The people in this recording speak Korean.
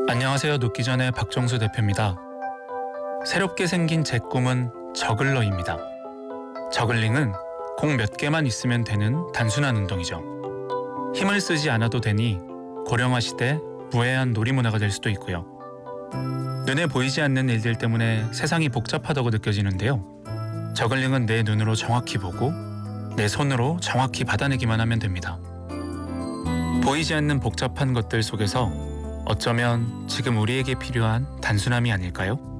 안녕하세요. 눕기 전에 박정수 대표입니다. 새롭게 생긴 제 꿈은 저글러입니다. 저글링은 공 몇 개만 있으면 되는 단순한 운동이죠. 힘을 쓰지 않아도 되니 고령화 시대 무해한 놀이문화가 될 수도 있고요. 눈에 보이지 않는 일들 때문에 세상이 복잡하다고 느껴지는데요. 저글링은 내 눈으로 정확히 보고 내 손으로 정확히 받아내기만 하면 됩니다. 보이지 않는 복잡한 것들 속에서 어쩌면 지금 우리에게 필요한 단순함이 아닐까요?